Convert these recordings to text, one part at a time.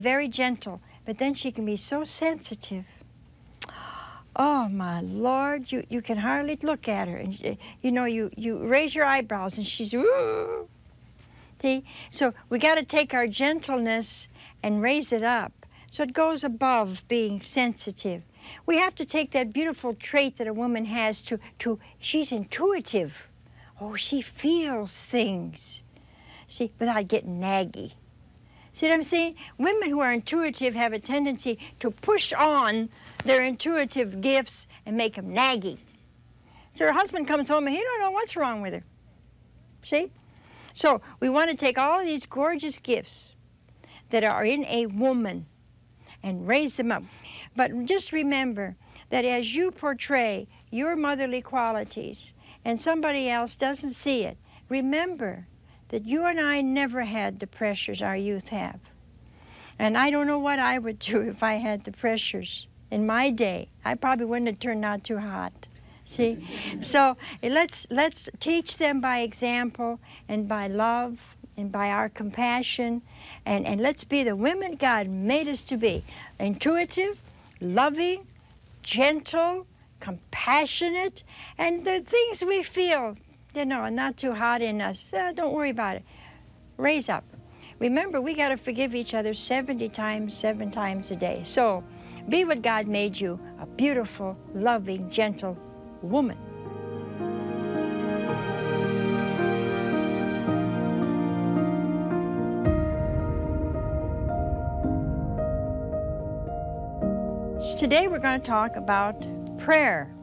very gentle, but then she can be so sensitive. Oh, my Lord, you can hardly look at her. And, you know, you raise your eyebrows and she's, ooh. See? So we got to take our gentleness and raise it up so it goes above being sensitive. We have to take that beautiful trait that a woman has to she's intuitive. Oh, she feels things. See, without getting naggy. See what I'm saying? Women who are intuitive have a tendency to push on their intuitive gifts and make them naggy. So her husband comes home and he don't know what's wrong with her. See? So we want to take all of these gorgeous gifts that are in a woman and raise them up. But just remember that as you portray your motherly qualities and somebody else doesn't see it, remember that you and I never had the pressures our youth have. And I don't know what I would do if I had the pressures in my day. I probably wouldn't have turned out too hot. See? So let's teach them by example and by love and by our compassion. And let's be the women God made us to be. Intuitive, loving, gentle, compassionate, and the things we feel, you know, not too hot in us. Don't worry about it. Raise up. Remember, we got to forgive each other 70 times, 7 times a day. So be what God made you, a beautiful, loving, gentle woman. Today we're going to talk about prayer.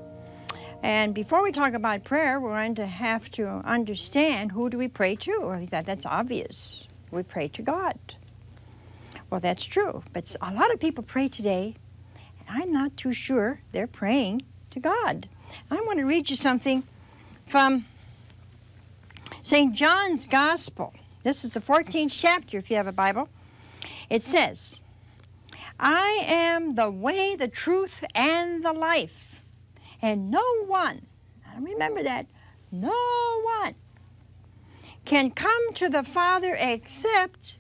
And before we talk about prayer, we're going to have to understand, who do we pray to? Well, that's obvious. We pray to God. Well, that's true. But a lot of people pray today, and I'm not too sure they're praying to God. I want to read you something from St. John's Gospel. This is the 14th chapter, if you have a Bible. It says, I am the way, the truth, and the life. And no one, remember that, no one can come to the Father except,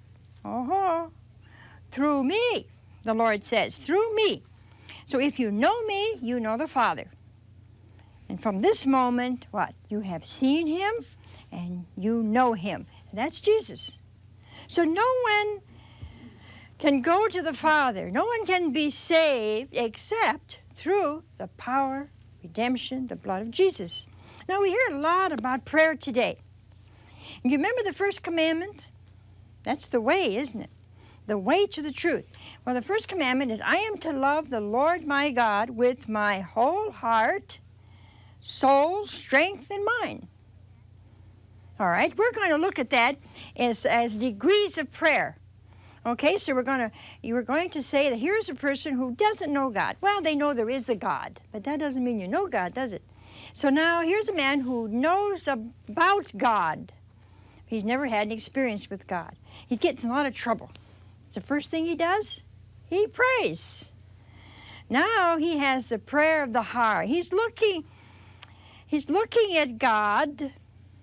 through me, the Lord says, through me. So if you know me, you know the Father. And from this moment, what? You have seen him and you know him. And that's Jesus. So no one can go to the Father. No one can be saved except through the power, redemption, the blood of Jesus. Now we hear a lot about prayer today. And you remember the first commandment? That's the way, isn't it? The way to the truth. Well, the first commandment is, I am to love the Lord my God with my whole heart, soul, strength, and mind. All right, we're going to look at that as degrees of prayer. Okay, so you were going to say that here's a person who doesn't know God. Well, they know there is a God, but that doesn't mean you know God, does it? So now here's a man who knows about God. He's never had an experience with God. He gets in a lot of trouble. The first thing he does, he prays. Now he has the prayer of the heart. He's looking at God,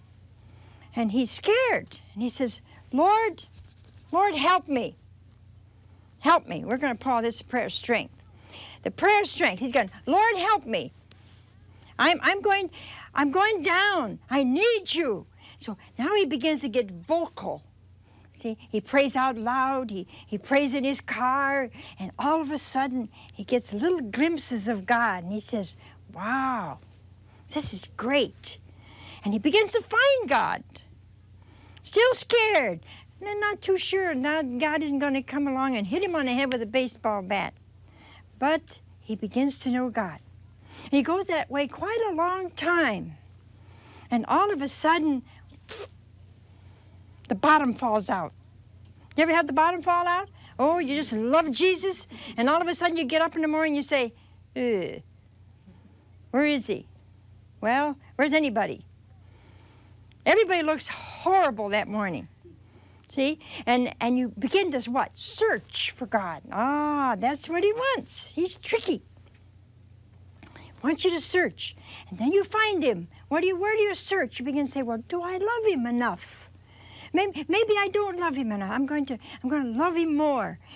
and he's scared. And he says, Lord, help me. Help me. We're going to call this a prayer of strength. The prayer of strength. He's going, Lord, help me. I'm going down. I need you. So now he begins to get vocal. See, he prays out loud, he prays in his car, and all of a sudden he gets little glimpses of God, and he says, wow, this is great. And he begins to find God. Still scared. And not too sure now God isn't going to come along and hit him on the head with a baseball bat. But he begins to know God. And he goes that way quite a long time. And all of a sudden, the bottom falls out. You ever had the bottom fall out? Oh, you just love Jesus, and all of a sudden you get up in the morning and you say, ugh, where is he? Well, where's anybody? Everybody looks horrible that morning. See? And you begin to what? Search for God. Ah, that's what he wants. He's tricky. He wants you to search. And then you find him. Where do you search? You begin to say, well, do I love him enough? Maybe I don't love him enough. I'm going to love him more.